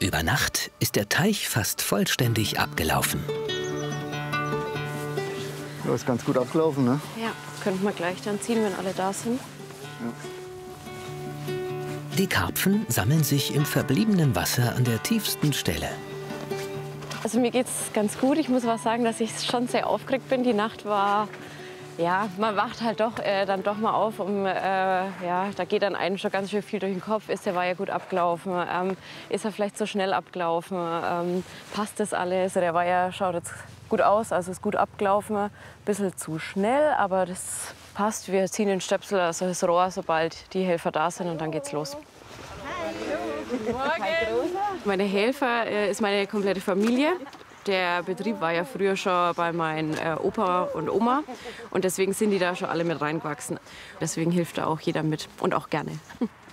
Über Nacht ist der Teich fast vollständig abgelaufen. Ja, ist ganz gut abgelaufen, ne? Ja, könnten wir gleich dann ziehen, wenn alle da sind. Ja. Die Karpfen sammeln sich im verbliebenen Wasser an der tiefsten Stelle. Also mir geht's ganz gut. Ich muss aber sagen, dass ich schon sehr aufgeregt bin. Die Nacht war, ja, man wacht halt doch dann doch mal auf. Ja, da geht dann einem schon ganz schön viel durch den Kopf. Ist der Weiher gut abgelaufen? Ist er vielleicht so schnell abgelaufen? Passt das alles? Der Weiher schaut jetzt gut aus, also ist gut abgelaufen. Ein bisschen zu schnell, aber das passt. Wir ziehen den Stöpsel, also das Rohr, sobald die Helfer da sind, und dann geht's los. Guten Morgen. Meine Helfer ist meine komplette Familie. Der Betrieb war ja früher schon bei meinen Opa und Oma, und deswegen sind die da schon alle mit reingewachsen. Deswegen hilft da auch jeder mit und auch gerne.